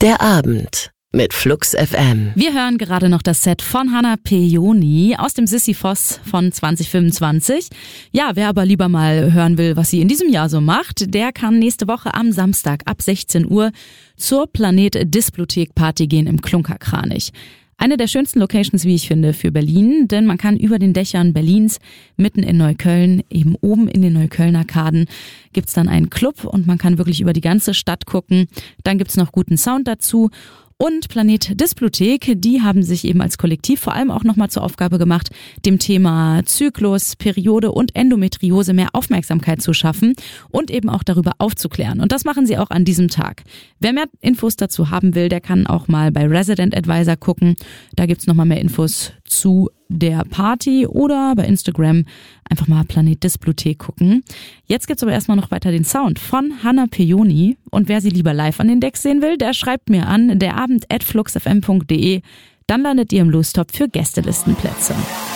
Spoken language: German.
Der Abend mit Flux FM. Wir hören gerade noch das Set von Hanna Pejoni aus dem Sisyphos von 2025. Ja, wer aber lieber mal hören will, was sie in diesem Jahr so macht, der kann nächste Woche am Samstag ab 16 Uhr zur Planet-Displothek-Party gehen im Klunkerkranich. Eine der schönsten Locations, wie ich finde, für Berlin, denn man kann über den Dächern Berlins mitten in Neukölln, eben oben in den Neukölln-Arkaden, gibt's dann einen Club und man kann wirklich über die ganze Stadt gucken. Dann gibt's noch guten Sound dazu. Und Planet Displothek, die haben sich eben als Kollektiv vor allem auch nochmal zur Aufgabe gemacht, dem Thema Zyklus, Periode und Endometriose mehr Aufmerksamkeit zu schaffen und eben auch darüber aufzuklären. Und das machen sie auch an diesem Tag. Wer mehr Infos dazu haben will, der kann auch mal bei Resident Advisor gucken. Da gibt's nochmal mehr Infos zu der Party oder bei Instagram einfach mal Planet Displothek gucken. Jetzt gibt's aber erstmal noch weiter den Sound von Hanna Pejoni. Und wer sie lieber live an den Decks sehen will, der schreibt mir an derabend@fluxfm.de. Dann landet ihr im Lostop für Gästelistenplätze.